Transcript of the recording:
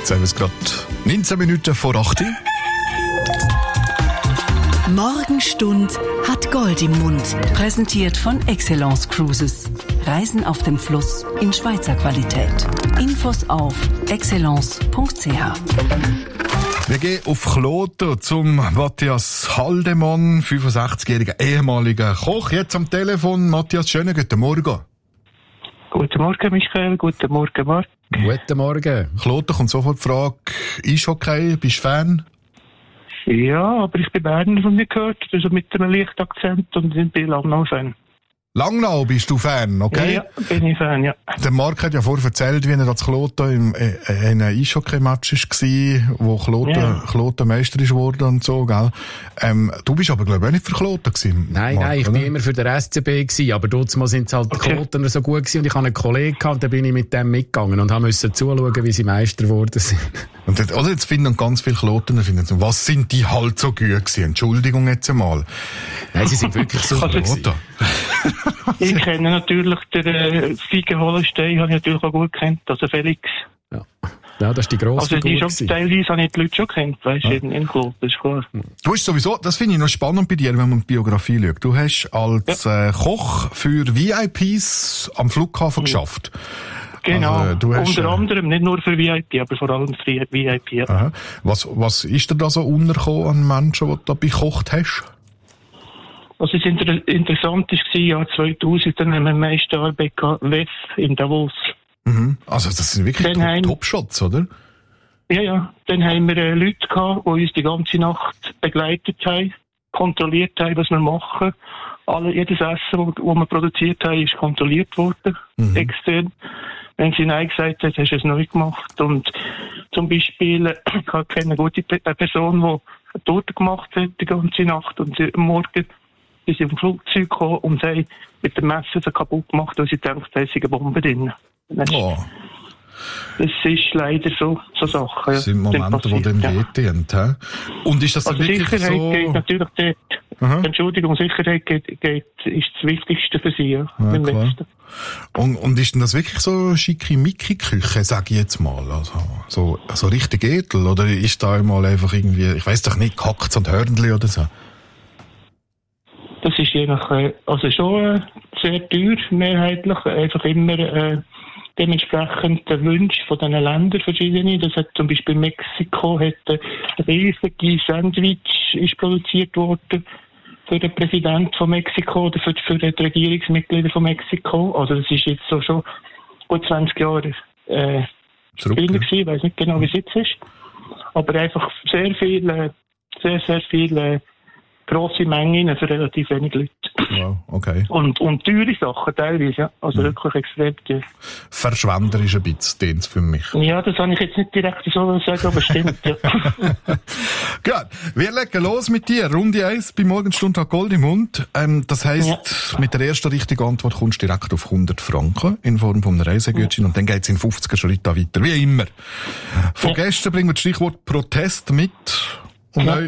Jetzt haben wir es gerade 19 Minuten vor 8 Uhr. Morgenstund hat Gold im Mund. Präsentiert von Excellence Cruises. Reisen auf dem Fluss in Schweizer Qualität. Infos auf excellence.ch. Wir gehen auf Kloten zum Matthias Haldemann, 65-jähriger ehemaliger Koch. Jetzt am Telefon. Matthias, schönen guten Morgen. Guten Morgen, Michael. Guten Morgen, Marc. Guten Morgen. Kloten kommt sofort die Frage, Eishockey, bist du Fan? Ja, aber ich bin Berner von mir gehört, also mit einem leichten Akzent und ich bin Langnau-Fan. Langnau bist du Fan, okay? Ja, bin ich Fan, ja. Der Marc hat ja vorher erzählt, wie er als Kloten in einem Eishockey-Match war, wo Kloten Meister ist geworden und so, gell? Du bist aber, glaube ich, auch nicht für Kloten gewesen. Nein, Marc, ich bin immer für den SCB gewesen, aber dort sind halt die Klotener so gut gewesen und ich hatte einen Kollegen gehabt, und dann bin ich mit dem mitgegangen und musste zuschauen, wie sie Meister geworden sind. Und jetzt finden ganz viele Klotener, was sind die halt so gut gewesen? Entschuldigung jetzt einmal. Nein, sie sind wirklich so gut. Ich kenne natürlich den Fiege Hollenstein, habe ich natürlich auch gut gekannt, also Felix. Ja, das ist die grosse Also die Figur schon, teilweise habe ich die Leute schon gekannt, weißt du, in Kloten, das ist klar. Du hast sowieso, das finde ich noch spannend bei dir, wenn man die Biografie schaut. Du hast als Koch für VIPs am Flughafen geschafft. Genau, also, du hast, unter anderem, nicht nur für VIP, aber vor allem für VIP. Ja. Aha. Was ist dir da so untergekommen an Menschen, die du da bekocht hast? Also das Interessante war, im Jahr 2000, dann haben wir meiste Arbeit gehabt, WEF in Davos. Mhm. Also das sind wirklich Top-Shots, oder? Ja. Dann haben wir Leute gehabt, die uns die ganze Nacht begleitet haben, kontrolliert haben, was wir machen. Jedes Essen, das wir produziert haben, ist kontrolliert worden, extern. Wenn sie Nein gesagt hat, hast du es neu gemacht. Und zum Beispiel, ich kenne eine gute Person, die eine Torte gemacht hat die ganze Nacht und sie am Morgen ist sie auf dem Flugzeug gekommen und sie haben mit dem Messer so kaputt gemacht, weil sie gedacht, da ist eine Bombe drin. Oh. Das ist leider so Sachen. Ja. Das sind Momente, die dann wehtun. Ja. Und ist das also wirklich Sicherheit so? Geht natürlich dort. Entschuldigung, Sicherheit ist das Wichtigste für sie. Ja, klar. Und ist denn das wirklich so schickimicki-Küche, sage ich jetzt mal? Also, so richtig edel? Oder ist da einmal einfach irgendwie, ich weiss doch nicht, Hackts und Hörnli oder so? Das ist je nach, also schon sehr teuer, mehrheitlich, einfach immer dementsprechend der Wunsch von diesen Ländern verschiedene. Das hat zum Beispiel Mexiko, hat ein riesiges Sandwich ist produziert worden für den Präsidenten von Mexiko oder für die Regierungsmitglieder von Mexiko. Also das ist jetzt so schon gut 20 Jahre drin gewesen, ich weiss nicht genau, wie es jetzt ist. Aber einfach sehr viel grosse Mengen für relativ wenig Leute. Wow, okay. Und teure Sachen teilweise, ja. Also wirklich extrem teuer. Verschwenderisch ein bisschen, den's für mich. Ja, das habe ich jetzt nicht direkt so sagen, aber stimmt, ja. Gut, wir legen los mit dir. Runde 1 bei Morgenstund hat Gold im Mund. Das heisst, mit der ersten richtigen Antwort kommst du direkt auf 100 Franken in Form von einem Reisegutschein und dann geht's in 50er Schritten weiter, wie immer. Von gestern bringen wir das Stichwort Protest mit. Und